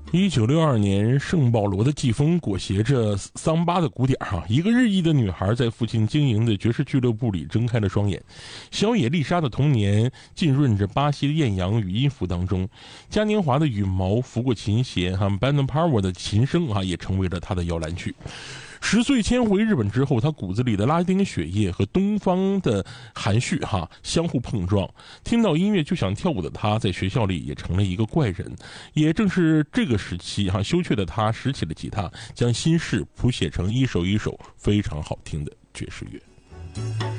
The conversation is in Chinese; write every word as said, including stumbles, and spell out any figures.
一九六二年，圣保罗的季风裹挟着桑巴的鼓点哈，一个日裔的女孩在父亲经营的爵士俱乐部里睁开了双眼。小野丽莎的童年浸润着巴西的艳阳与音符当中，嘉年华的羽毛拂过琴弦哈 ，Band Power 的琴声啊，也成为了她的摇篮曲。十岁迁回日本之后，他骨子里的拉丁血液和东方的含蓄哈相互碰撞，听到音乐就想跳舞的他，在学校里也成了一个怪人。也正是这个时期哈，羞怯的他拾起了吉他，将心事谱写成一首一首非常好听的爵士乐。